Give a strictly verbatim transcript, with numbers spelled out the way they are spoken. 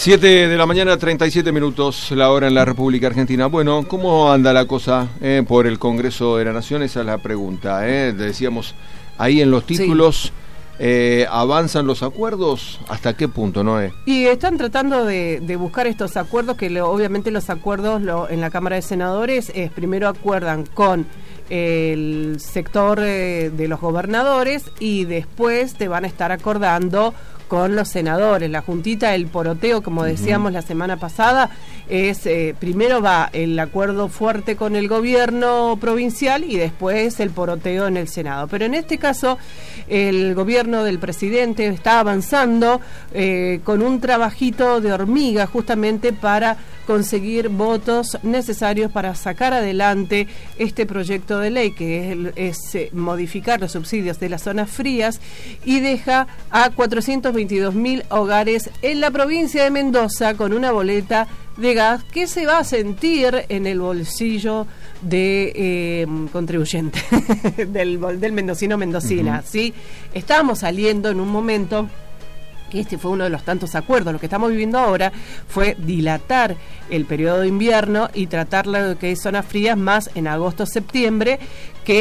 siete de la mañana, treinta y siete minutos, la hora en la República Argentina. Bueno, ¿cómo anda la cosa eh, por el Congreso de la Nación? Esa es la pregunta. Eh. Decíamos, ahí en los títulos, sí. eh, ¿avanzan los acuerdos? ¿Hasta qué punto, Noé? Y están tratando de, de buscar estos acuerdos, que lo, obviamente los acuerdos lo, en la Cámara de Senadores es, primero acuerdan con el sector eh, de los gobernadores y después te van a estar acordando con los senadores. La juntita, el poroteo, como decíamos uh-huh. la semana pasada, es eh, primero va el acuerdo fuerte con el gobierno provincial y después el poroteo en el Senado. Pero en este caso, el gobierno del presidente está avanzando eh, con un trabajito de hormiga justamente para conseguir votos necesarios para sacar adelante este proyecto de ley, que es, es eh, modificar los subsidios de las zonas frías y deja a cuatrocientos veintidós mil hogares en la provincia de Mendoza con una boleta de gas que se va a sentir en el bolsillo de eh, contribuyente del, del mendocino mendocina. Uh-huh. ¿Sí? Estábamos saliendo en un momento que este fue uno de los tantos acuerdos. Lo que estamos viviendo ahora fue dilatar el periodo de invierno y tratar lo que es zonas frías más en agosto-septiembre, que